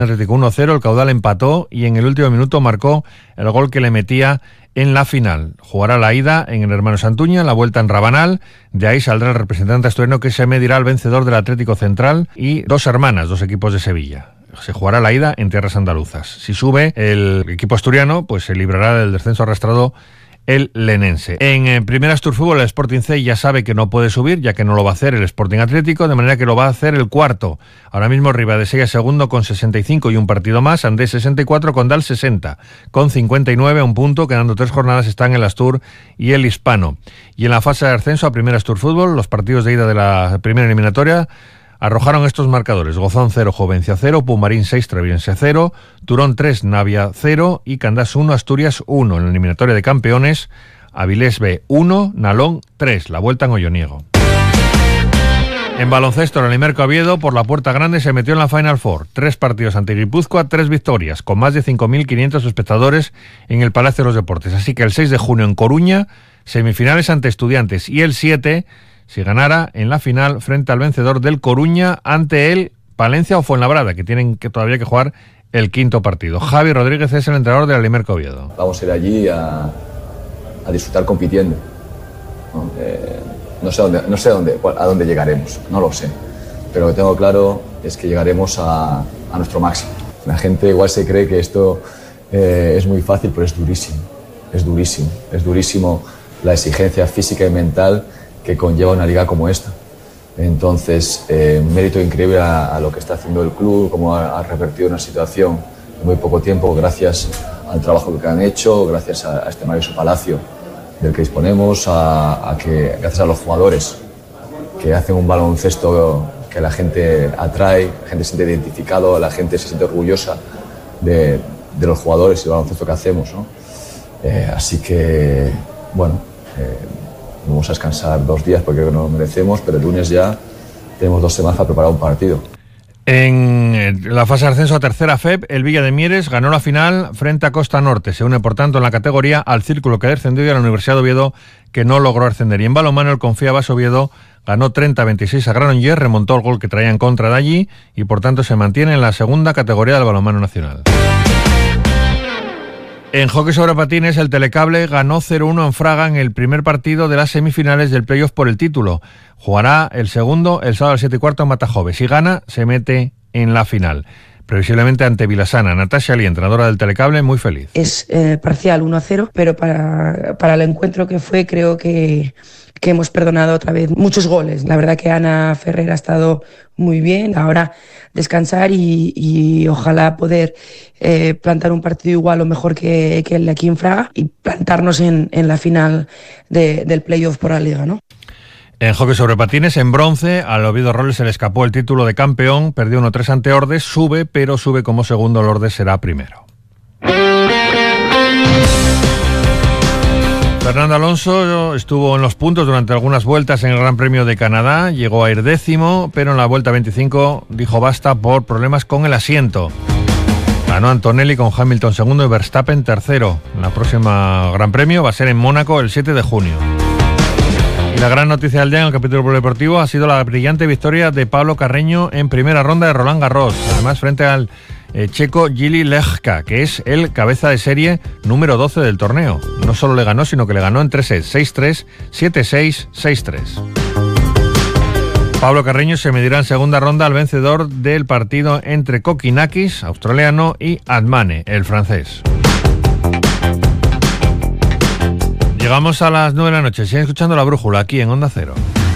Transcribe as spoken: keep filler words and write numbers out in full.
Atlético uno cero, el Caudal empató y en el último minuto marcó el gol que le metía en la final. Jugará la ida en el Hermano Santuña, la vuelta en Rabanal. De ahí saldrá el representante asturiano, que se medirá al vencedor del Atlético Central y Dos Hermanas, dos equipos de Sevilla. Se jugará la ida en tierras andaluzas. Si sube el equipo asturiano, pues se librará del descenso arrastrado el lenense. En, en Primera Astur Fútbol, el Sporting C ya sabe que no puede subir, ya que no lo va a hacer el Sporting Atlético, de manera que lo va a hacer el cuarto. Ahora mismo Ribadesella segundo con sesenta y cinco y un partido más, Andés sesenta y cuatro, Condal sesenta, con cincuenta y nueve, un punto, quedando tres jornadas están el Astur y el Hispano. Y en la fase de ascenso a Primera Astur Fútbol, los partidos de ida de la primera eliminatoria arrojaron estos marcadores: Gozón cero, Jovencia cero, Pumarín seis, Treviense cero, Turón tres, Navia cero y Candás uno, Asturias uno. En la eliminatoria de campeones, Avilés B uno, Nalón tres, la vuelta en Olloniego. En baloncesto, el Alimerco Oviedo por la puerta grande se metió en la Final Four. Tres partidos ante Guipúzcoa, tres victorias, con más de cinco mil quinientos espectadores en el Palacio de los Deportes. Así que el seis de junio en Coruña, semifinales ante Estudiantes, y el siete... si ganara en la final frente al vencedor del Coruña ante el Palencia o Fuenlabrada, que tienen que todavía que jugar el quinto partido. Javi Rodríguez es el entrenador del Alimerco Oviedo. Vamos a ir allí a, a disfrutar compitiendo. No, eh, no sé, dónde, no sé dónde, a dónde llegaremos, no lo sé. Pero lo que tengo claro es que llegaremos a, a nuestro máximo. La gente igual se cree que esto eh, es muy fácil, pero es durísimo. Es durísimo. Es durísimo la exigencia física y mental que conlleva una liga como esta. Entonces, eh, mérito increíble a, a lo que está haciendo el club, cómo ha, ha revertido una situación en muy poco tiempo, gracias al trabajo que han hecho, gracias a, a este maravilloso palacio del que disponemos, a, a que, gracias a los jugadores que hacen un baloncesto que la gente atrae, la gente se siente identificado, la gente se siente orgullosa de, de los jugadores y el baloncesto que hacemos, ¿no? Eh, así que, bueno, eh, vamos a descansar dos días porque creo que no lo merecemos, pero el lunes ya tenemos dos semanas para preparar un partido. En la fase de ascenso a tercera F E P, el Villa de Mieres ganó la final frente a Costa Norte. Se une, por tanto, en la categoría al Círculo, que ha descendido, y a la Universidad de Oviedo, que no logró ascender. Y en balonmano, el Confía Bas Oviedo ganó treinta a veintiséis a Granollers, remontó el gol que traía en contra de allí y, por tanto, se mantiene en la segunda categoría del balonmano nacional. En hockey sobre patines, el Telecable ganó cero uno en Fraga en el primer partido de las semifinales del playoff por el título. Jugará el segundo el sábado a las siete y cuarto en Matajove. Si gana, se mete en la final, previsiblemente ante Vilasana. Natasha Lee, entrenadora del Telecable, muy feliz. Es eh, parcial uno a cero, pero para, para el encuentro que fue, creo que, que hemos perdonado otra vez muchos goles. La verdad que Ana Ferrer ha estado muy bien. Ahora descansar y, y ojalá poder eh, plantar un partido igual o mejor que, que el de aquí en Fraga y plantarnos en, en la final de, del playoff por la Liga, ¿no? En hockey sobre patines, en bronce, al Oviedo Roles se le escapó el título de campeón, perdió uno tres ante Ordes, sube, pero sube como segundo, el Ordes será primero. Fernando Alonso estuvo en los puntos durante algunas vueltas en el Gran Premio de Canadá, llegó a ir décimo, pero en la vuelta veinticinco dijo basta por problemas con el asiento. Ganó Antonelli con Hamilton segundo y Verstappen tercero. La próxima Gran Premio va a ser en Mónaco el siete de junio. Y la gran noticia del día en el capítulo deportivo ha sido la brillante victoria de Pablo Carreño en primera ronda de Roland Garros, además frente al eh, checo Jiri Lehka, que es el cabeza de serie número doce del torneo. No solo le ganó, sino que le ganó en tres sets, seis tres, siete seis, seis tres. Pablo Carreño se medirá en segunda ronda al vencedor del partido entre Kokinakis, australiano, y Admane, el francés. Llegamos a las nueve de la noche. Siguen escuchando La Brújula aquí en Onda Cero.